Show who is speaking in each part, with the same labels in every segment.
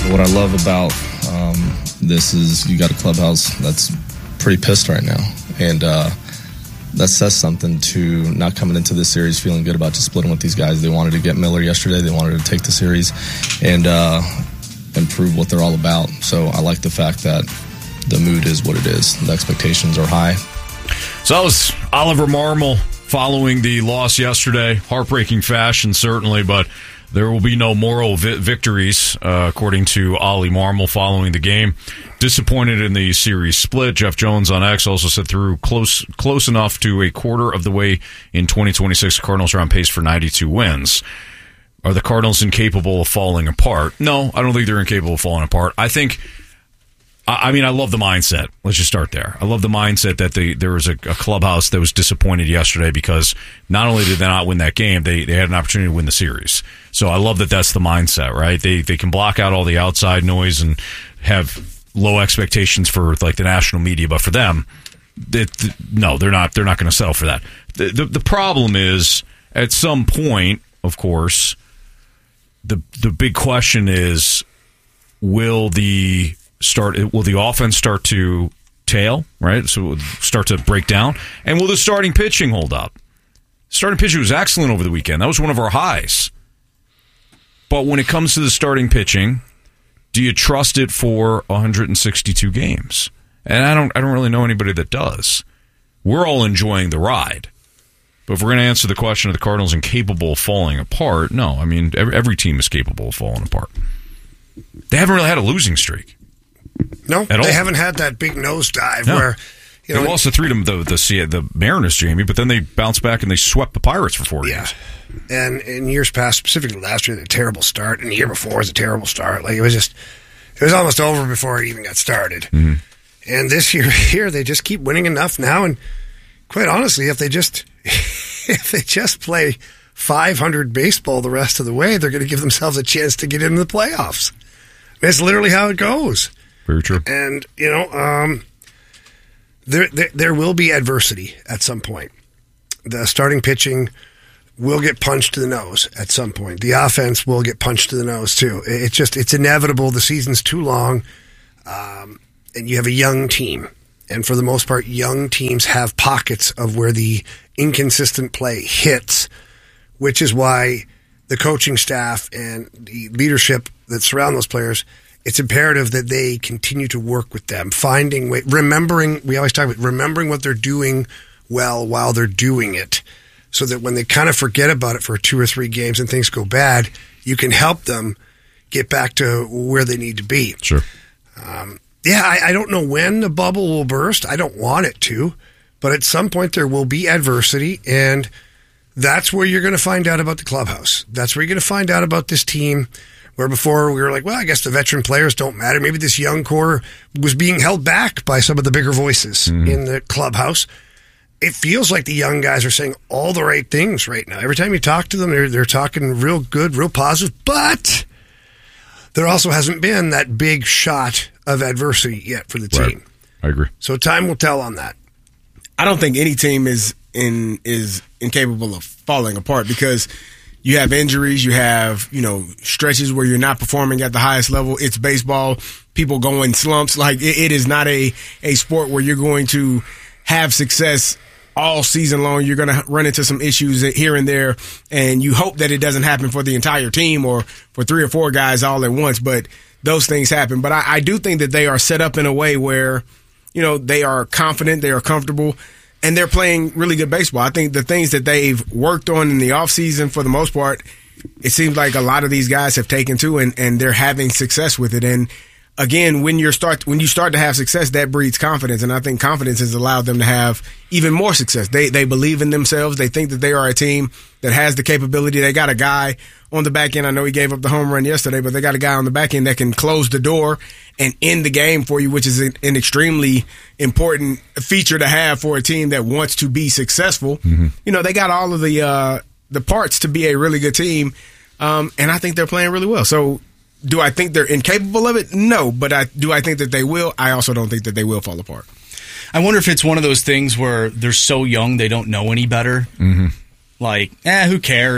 Speaker 1: What I love about this is you got a clubhouse that's pretty pissed right now, and that says something to not coming into this series feeling good about just splitting with these guys. They wanted to get Miller yesterday. They wanted to take the series and prove what they're all about. So I like the fact that the mood is what it is. The expectations are high.
Speaker 2: So that was Oliver Marmol following the loss yesterday. Heartbreaking fashion, certainly, but there will be no moral victories, according to Ollie Marmol following the game. Disappointed in the series split. Jeff Jones on X also said through close enough to a quarter of the way in 2026, the Cardinals are on pace for 92 wins. Are the Cardinals incapable of falling apart? No, I don't think they're incapable of falling apart. I love the mindset. Let's just start there. I love the mindset that there was a clubhouse that was disappointed yesterday because not only did they not win that game, they had an opportunity to win the series. So I love that that's the mindset, right? They can block out all the outside noise and have low expectations for like the national media, but for them, no, they're not going to settle for that. The problem is at some point, of course, the big question is will the offense start to tail, right? So start to break down. And will the starting pitching hold up? Starting pitching was excellent over the weekend. That was one of our highs. But when it comes to the starting pitching, do you trust it for 162 games? And I don't really know anybody that does. We're all enjoying the ride. But if we're going to answer the question of the Cardinals incapable of falling apart, no. I mean, every team is capable of falling apart. They haven't really had a losing streak.
Speaker 3: No, they haven't had that big nosedive where
Speaker 2: they lost the 3 to the Mariners, Jamie, but then they bounced back and they swept the Pirates for 4 games.
Speaker 3: And in years past, specifically last year, they had a terrible start, and the year before was a terrible start. Like it was almost over before it even got started.
Speaker 2: Mm-hmm.
Speaker 3: And this year here, they just keep winning enough now. And quite honestly, if they just play 500 baseball the rest of the way, they're going to give themselves a chance to get into the playoffs. That's literally how it goes.
Speaker 2: Very true.
Speaker 3: And, there will be adversity at some point. The starting pitching will get punched to the nose at some point. The offense will get punched to the nose, too. It's inevitable. The season's too long, and you have a young team. And for the most part, young teams have pockets of where the inconsistent play hits, which is why the coaching staff and the leadership that surround those players, it's imperative that they continue to work with them, finding way, remembering. We always talk about remembering what they're doing well while they're doing it, so that when they kind of forget about it for 2 or 3 games and things go bad, you can help them get back to where they need to be.
Speaker 2: Sure.
Speaker 3: I don't know when the bubble will burst. I don't want it to, but at some point there will be adversity, and that's where you're going to find out about the clubhouse. That's where you're going to find out about this team. Where before we were like, well, I guess the veteran players don't matter. Maybe this young core was being held back by some of the bigger voices in the clubhouse. It feels like the young guys are saying all the right things right now. Every time you talk to them, they're talking real good, real positive. But there also hasn't been that big shot of adversity yet for the team.
Speaker 2: Right. I agree.
Speaker 3: So time will tell on that.
Speaker 4: I don't think any team is incapable of falling apart because you have injuries, you have, stretches where you're not performing at the highest level. It's baseball. People go in slumps. Like it is not a sport where you're going to have success all season long. You're going to run into some issues here and there, and you hope that it doesn't happen for the entire team or for 3 or 4 guys all at once, but those things happen. But I do think that they are set up in a way where, they are confident, they are comfortable, and they're playing really good baseball. I think the things that they've worked on in the offseason, for the most part, it seems like a lot of these guys have taken to, and they're having success with it. And again, when you start to have success, that breeds confidence, and I think confidence has allowed them to have even more success. They believe in themselves. They think that they are a team that has the capability. They got a guy on the back end. I know he gave up the home run yesterday, but they got a guy on the back end that can close the door and end the game for you, which is an extremely important feature to have for a team that wants to be successful. Mm-hmm. They got all of the parts to be a really good team, and I think they're playing really well. So do I think they're incapable of it? No, but do I think that they will? I also don't think that they will fall apart.
Speaker 5: I wonder if it's one of those things where they're so young they don't know any better.
Speaker 2: Mm-hmm.
Speaker 5: Like, who cares?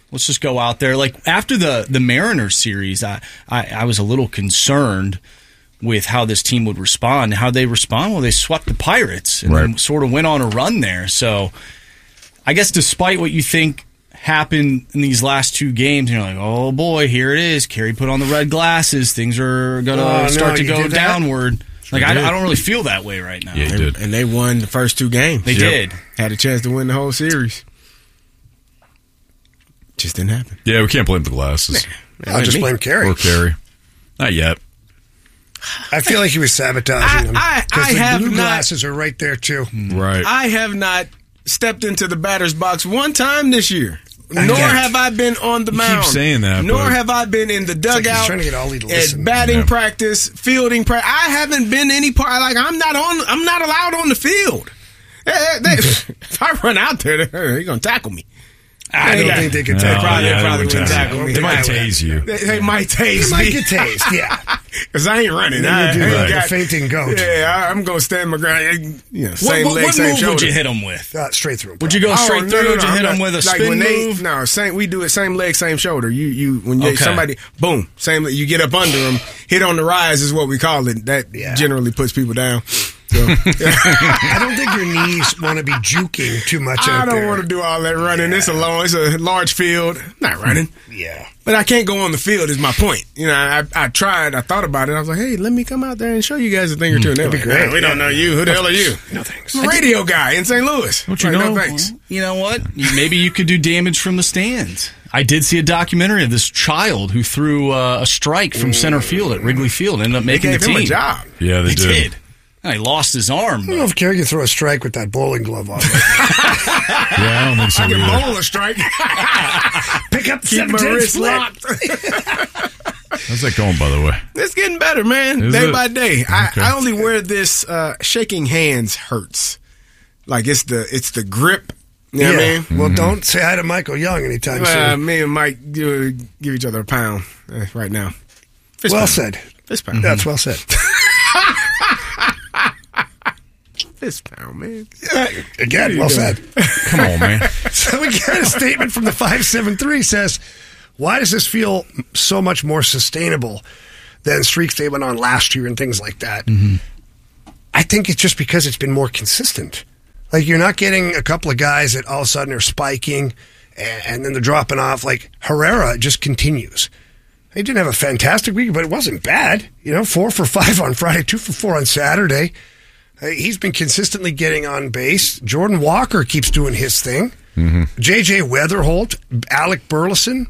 Speaker 5: Let's just go out there. Like after the Mariners series, I was a little concerned with how this team would respond. How they respond? Well, they swept the Pirates and then sort of went on a run there. So I guess despite what you think happened in these last two games, you're like, oh boy, here it is. Kerry put on the red glasses. Things are going to start to go downward. Like I don't really feel that way right now.
Speaker 2: Yeah, you did.
Speaker 4: And they won the first two games.
Speaker 5: They did.
Speaker 4: Had a chance to win the whole series. Just didn't happen.
Speaker 2: Yeah, we can't blame the glasses.
Speaker 3: I'll just blame Kerry.
Speaker 2: Or Kerry. Not yet.
Speaker 3: I feel like he was sabotaging them. Because the
Speaker 4: have
Speaker 3: blue
Speaker 4: not-
Speaker 3: glasses are right there, too.
Speaker 2: Right.
Speaker 4: I have not stepped into the batter's box one time this year.
Speaker 3: Not
Speaker 4: Nor
Speaker 3: yet.
Speaker 4: have I been on the mound.
Speaker 2: keep saying that,
Speaker 4: Nor
Speaker 2: but-
Speaker 4: have I been in the
Speaker 3: like
Speaker 4: dugout.
Speaker 3: he's trying to get Ollie to listen.
Speaker 4: At batting
Speaker 2: Yeah.
Speaker 4: practice, fielding practice. I haven't been any part. Like I'm not allowed on the field. If I run out there, they're gonna tackle me.
Speaker 3: I don't think they can
Speaker 2: No,
Speaker 3: tackle
Speaker 2: yeah,
Speaker 3: you.
Speaker 2: they
Speaker 4: probably
Speaker 2: wouldn't
Speaker 4: wouldn't tackle me.
Speaker 2: They might tase you.
Speaker 4: They might tase
Speaker 3: He might
Speaker 4: me.
Speaker 3: get tased, yeah.
Speaker 4: Because I ain't running.
Speaker 3: Then you do
Speaker 4: I ain't
Speaker 3: the
Speaker 4: got-
Speaker 3: fainting goat.
Speaker 4: Yeah, I'm going to stand my ground. Same
Speaker 5: What
Speaker 4: leg, same
Speaker 5: move
Speaker 4: shoulder.
Speaker 5: would you hit him with?
Speaker 3: Straight through.
Speaker 5: Would you go straight
Speaker 4: Oh,
Speaker 5: through?
Speaker 4: no,
Speaker 5: Would you hit
Speaker 4: I'm
Speaker 5: him
Speaker 4: not-
Speaker 5: with a
Speaker 4: like
Speaker 5: spin
Speaker 4: when
Speaker 5: move?
Speaker 4: No, same. We do it same leg, same shoulder. When
Speaker 5: Okay.
Speaker 4: somebody boom, same. You get up under them, hit on the rise is what we call it. That generally puts people down. So,
Speaker 3: I don't think your knees want to be juking too much
Speaker 4: I
Speaker 3: out
Speaker 4: don't
Speaker 3: there.
Speaker 4: want to do all that running. It's a large field. Not running.
Speaker 3: Yeah.
Speaker 4: But I can't go on the field is my point. I tried. I thought about it. I was like, hey, let me come out there and show you guys a thing or two. And they were like,
Speaker 3: great.
Speaker 4: "Man, we don't know you. Who the hell are you?
Speaker 3: No thanks.
Speaker 4: I'm a radio guy in St. Louis.
Speaker 2: Don't you
Speaker 4: Like,
Speaker 2: know?
Speaker 4: No thanks.
Speaker 5: You know what? Maybe you could do damage from the stands. I did see a documentary of this child who threw a strike from center field at Wrigley Field. Ended up
Speaker 4: They
Speaker 5: making the
Speaker 4: gave him
Speaker 5: team.
Speaker 4: a job.
Speaker 2: Yeah, they
Speaker 5: He
Speaker 2: did.
Speaker 5: did. And he lost his arm.
Speaker 3: I don't know if Kerry can throw a strike with that bowling glove on.
Speaker 2: Yeah, I don't think so
Speaker 4: I can
Speaker 2: either.
Speaker 4: bowl a strike.
Speaker 3: Pick up
Speaker 4: Keep my
Speaker 3: 7-10
Speaker 4: wrist
Speaker 3: split.
Speaker 4: locked.
Speaker 2: How's that going, by the way?
Speaker 4: It's getting better, man.
Speaker 2: Is
Speaker 4: day
Speaker 2: it?
Speaker 4: by day.
Speaker 2: Okay.
Speaker 4: I only wear this. Shaking hands hurts. Like it's the grip. You know what I mean?
Speaker 3: Well, don't say hi to Michael Young anytime soon.
Speaker 4: Me and Mike give each other a pound right now. Fist
Speaker 3: Well
Speaker 4: pound.
Speaker 3: said.
Speaker 4: Fist pound.
Speaker 3: That's well said.
Speaker 4: Fist pound, man.
Speaker 3: Again, well said.
Speaker 2: Come on, man.
Speaker 3: So we get a statement from the 573 says, why does this feel so much more sustainable than streaks they went on last year and things like that? I think it's just because it's been more consistent. Like you're not getting a couple of guys that all of a sudden are spiking and then they're dropping off. Like Herrera just continues. He didn't have a fantastic week, but it wasn't bad. 4 for 5 on Friday, 2 for 4 on Saturday. He's been consistently getting on base. Jordan Walker keeps doing his thing. J.J. Weatherholt, Alec Burleson.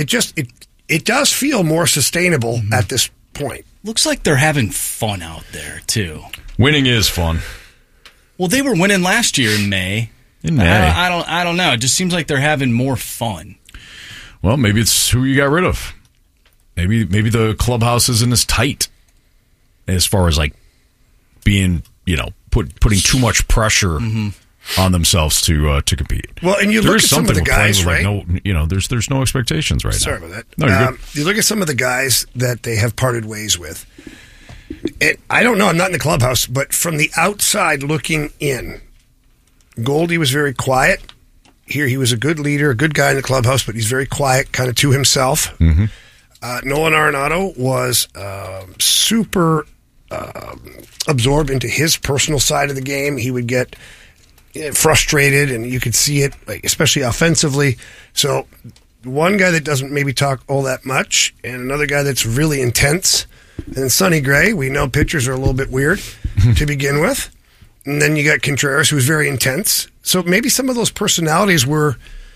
Speaker 3: It does feel more sustainable at this point.
Speaker 5: Looks like they're having fun out there, too.
Speaker 2: Winning is fun.
Speaker 5: Well, they were winning last year in May.
Speaker 2: In May.
Speaker 5: I don't know. It just seems like they're having more fun.
Speaker 2: Well, maybe it's who you got rid of. Maybe the clubhouse isn't as tight as far as like being, putting too much pressure on themselves to compete.
Speaker 3: Well, and you
Speaker 2: There
Speaker 3: look
Speaker 2: is
Speaker 3: at some of
Speaker 2: something
Speaker 3: the
Speaker 2: with playing
Speaker 3: guys,
Speaker 2: with,
Speaker 3: right?
Speaker 2: like there's no expectations right
Speaker 3: Sorry
Speaker 2: now.
Speaker 3: about that.
Speaker 2: No, you're good.
Speaker 3: You look at some of the guys that they have parted ways with. I don't know. I'm not in the clubhouse, but from the outside looking in, Goldie was very quiet. Here, he was a good leader, a good guy in the clubhouse, but he's very quiet, kind of to himself. Nolan Arenado was super absorbed into his personal side of the game. He would get frustrated, and you could see it, like, especially offensively. So one guy that doesn't maybe talk all that much, and another guy that's really intense. And then Sonny Gray, we know pitchers are a little bit weird to begin with. And then you got Contreras, who's very intense. So maybe some of those personalities were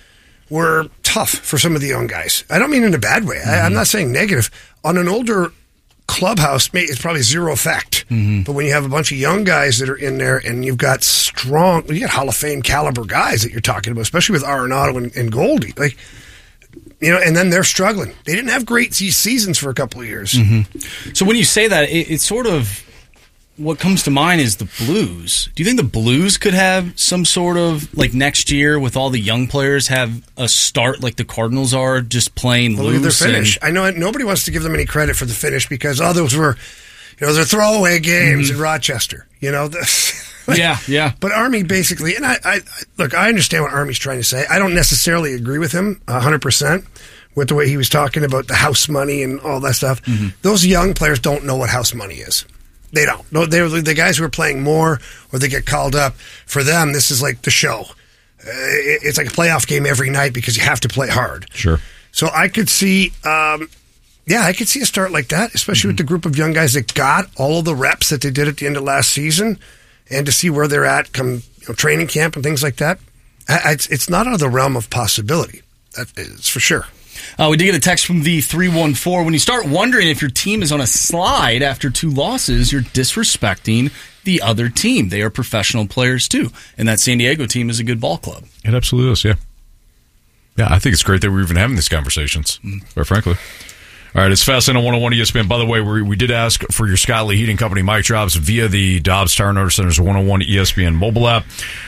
Speaker 3: tough for some of the young guys. I don't mean in a bad way. I'm not saying negative. On an older clubhouse, it's probably zero effect. But when you have a bunch of young guys that are in there and you've got you got Hall of Fame caliber guys that you're talking about, especially with Arenado and Goldie. Like, and then they're struggling. They didn't have great seasons for a couple of years.
Speaker 5: So when you say that, it's sort of what comes to mind is the Blues. Do you think the Blues could have some sort of, like next year with all the young players, have a start like the Cardinals are, just playing
Speaker 3: Look at their
Speaker 5: loose?
Speaker 3: finish. I know nobody wants to give them any credit for the finish because those were, they're throwaway games in Rochester.
Speaker 5: Yeah.
Speaker 3: But Army basically, and I look, I understand what Army's trying to say. I don't necessarily agree with him 100% with the way he was talking about the house money and all that stuff. Those young players don't know what house money is. They don't. No, they're the guys who are playing more or they get called up. For them, this is like the show. It's like a playoff game every night because you have to play hard.
Speaker 2: Sure.
Speaker 3: So I could see, I could see a start like that, especially with the group of young guys that got all of the reps that they did at the end of last season, and to see where they're at come training camp and things like that. It's not out of the realm of possibility. It's for sure.
Speaker 5: We did get a text from the 314. When you start wondering if your team is on a slide after 2 losses, you're disrespecting the other team. They are professional players too, and that San Diego team is a good ball club.
Speaker 2: It absolutely is, yeah. Yeah, I think it's great that we're even having these conversations, quite frankly. All right, it's Fascinating on 101 ESPN. By the way, we did ask for your Scott Lee Heating Company mic drops via the Dobbs Tire Notice Center's 101 ESPN mobile app.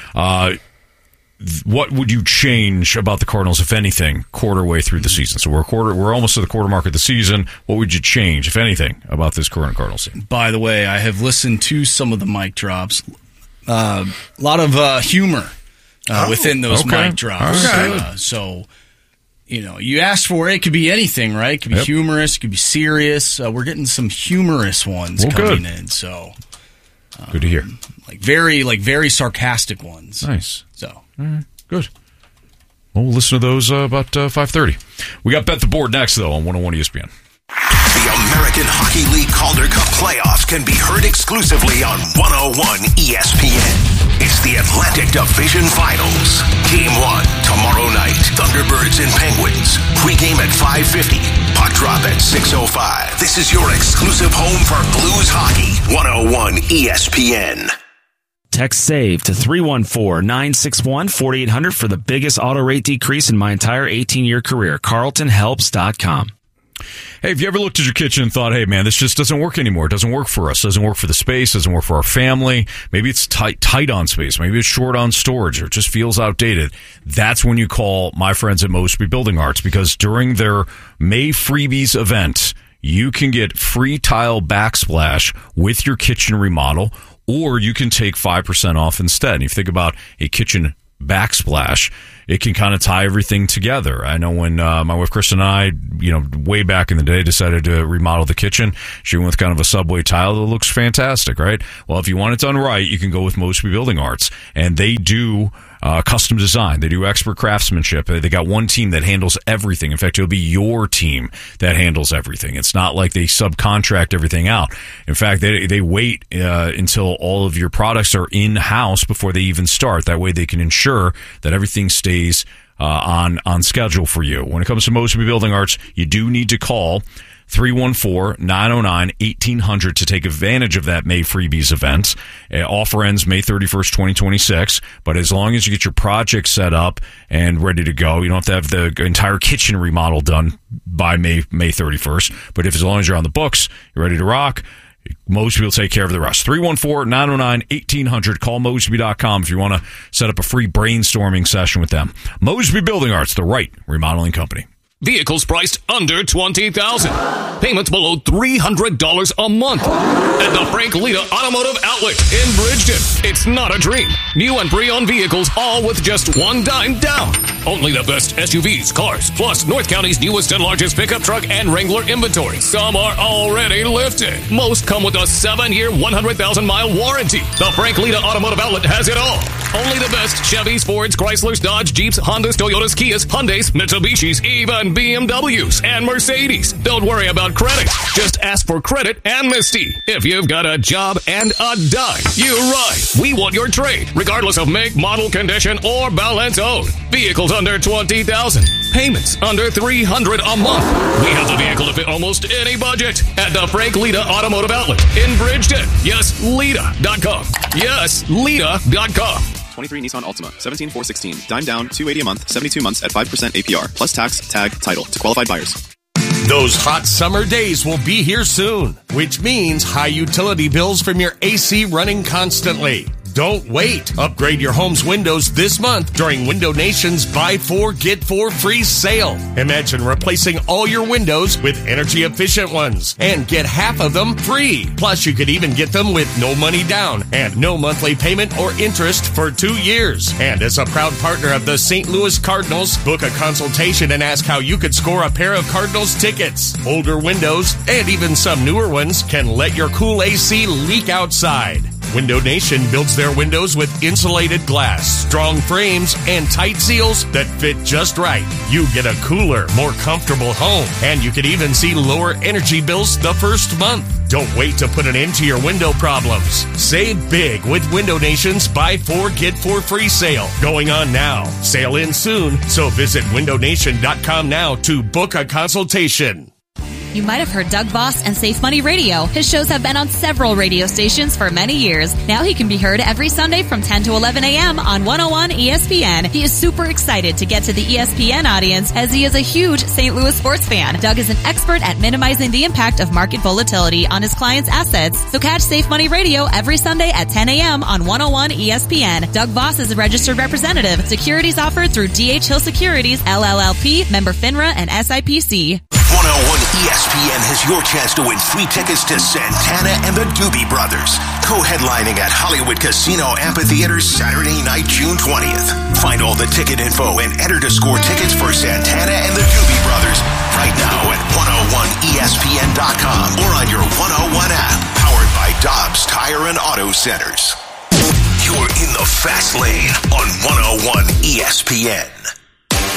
Speaker 2: What would you change about the Cardinals, if anything, quarter way through the season? So we're almost to the quarter mark of the season. What would you change, if anything, about this current Cardinals team?
Speaker 5: By the way, I have listened to some of the mic drops. A lot of humor within those mic drops.
Speaker 2: Okay.
Speaker 5: So, you asked for it. It could be anything, right? It could be humorous. It could be serious. We're getting some humorous ones coming in. So,
Speaker 2: good to hear.
Speaker 5: Very sarcastic ones.
Speaker 2: Nice.
Speaker 5: So,
Speaker 2: all right, good. Well, we'll listen to those about 5:30. We got Bet the Board next, though, on 101 ESPN.
Speaker 6: The American Hockey League Calder Cup playoffs can be heard exclusively on 101 ESPN. It's the Atlantic Division Finals. Game 1, tomorrow night. Thunderbirds and Penguins. Pre-game at 5:50. Puck drop at 6:05. This is your exclusive home for Blues hockey. 101 ESPN.
Speaker 7: Text SAVE to 314-961-4800 for the biggest auto rate decrease in my entire 18-year career. CarltonHelps.com.
Speaker 2: Hey, have you ever looked at your kitchen and thought, hey, man, this just doesn't work anymore. It doesn't work for us. It doesn't work for the space. It doesn't work for our family. Maybe it's tight on space. Maybe it's short on storage or it just feels outdated. That's when you call my friends at Mosby Building Arts, because during their May Freebies event, you can get free tile backsplash with your kitchen remodel, or you can take 5% off instead. And if you think about a kitchen backsplash, it can kind of tie everything together. I know when my wife Kristen and I, way back in the day, decided to remodel the kitchen, she went with kind of a subway tile that looks fantastic, right? Well, if you want it done right, you can go with Mosby Building Arts, and they do custom design. They do expert craftsmanship. They got one team that handles everything. In fact, it'll be your team that handles everything. It's not like they subcontract everything out. In fact, they wait until all of your products are in-house before they even start. That way they can ensure that everything stays on schedule for you. When it comes to Mosby Building Arts, you do need to call 314-909-1800 to take advantage of that May Freebies event. Offer ends May 31st, 2026. But as long as you get your project set up and ready to go, you don't have to have the entire kitchen remodel done by May 31st. But as long as you're on the books, you're ready to rock, Mosby will take care of the rest. 314-909-1800. Call Mosby.com if you want to set up a free brainstorming session with them. Mosby Building Arts, the right remodeling company.
Speaker 8: Vehicles priced under $20,000. Payments below $300 a month. At the Frank Lita Automotive Outlet in Bridgeton. It's not a dream. New and pre-owned vehicles, all with just $1 down. Only the best SUVs, cars, plus North County's newest and largest pickup truck and Wrangler inventory. Some are already lifted. Most come with a 7-year, 100,000-mile warranty. The Frank Lita Automotive Outlet has it all. Only the best Chevys, Fords, Chryslers, Dodge, Jeeps, Hondas, Toyotas, Kias, Hyundais, Mitsubishis, even BMWs and Mercedes. Don't worry about credit. Just ask for credit amnesty. If you've got a job and a dime, you ride. We want your trade, regardless of make, model, condition, or balance owed. Vehicles under $20,000. Payments under $300 a month. We have the vehicle to fit almost any budget at the Frank Lita Automotive Outlet in Bridgeton. Yes, Lita.com. Yes, Lita.com.
Speaker 9: 23 Nissan Altima, 17,416. Dime down, $280 a month, 72 months at 5% APR, plus tax, tag, title to qualified buyers.
Speaker 10: Those hot summer days will be here soon, which means high utility bills from your AC running constantly. Don't wait. Upgrade your home's windows this month during Window Nation's Buy 4, Get 4 free sale. Imagine replacing all your windows with energy-efficient ones and get half of them free. Plus, you could even get them with no money down and no monthly payment or interest for 2 years. And as a proud partner of the St. Louis Cardinals, book a consultation and ask how you could score a pair of Cardinals tickets. Older windows, and even some newer ones, can let your cool AC leak outside. Window Nation builds their windows with insulated glass, strong frames, and tight seals that fit just right. You get a cooler, more comfortable home, and you can even see lower energy bills the first month. Don't wait to put an end to your window problems. Save big with Window Nation's Buy 4, Get 4 free sale. Going on now. Sale ends soon, so visit windownation.com now to book a consultation.
Speaker 11: You might have heard Doug Voss and Safe Money Radio. His shows have been on several radio stations for many years. Now he can be heard every Sunday from 10 to 11 a.m. on 101 ESPN. He is super excited to get to the ESPN audience as he is a huge St. Louis sports fan. Doug is an expert at minimizing the impact of market volatility on his clients' assets. So catch Safe Money Radio every Sunday at 10 a.m. on 101 ESPN. Doug Voss is a registered representative. Securities offered through D.H. Hill Securities, LLLP, member FINRA and SIPC.
Speaker 6: 101 ESPN has your chance to win free tickets to Santana and the Doobie Brothers, co-headlining at Hollywood Casino Amphitheater Saturday night, June 20th. Find all the ticket info and enter to score tickets for Santana and the Doobie Brothers right now at 101ESPN.com or on your 101 app, powered by Dobbs Tire and Auto Centers. You're in the fast lane on 101 ESPN.